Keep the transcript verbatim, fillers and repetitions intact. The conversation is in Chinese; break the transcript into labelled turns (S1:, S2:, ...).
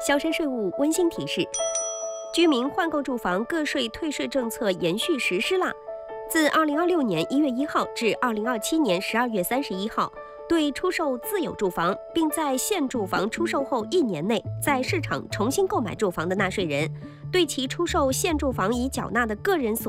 S1: 消声税务温馨提示：居民换购住房个税退税政策延续实施啦。自二零二六年一月一号至二零二七年十二月三十一号，对出售自有住房，并在现住房出售后一年内在市场重新购买住房的纳税人，对其出售现住房已缴纳的个人所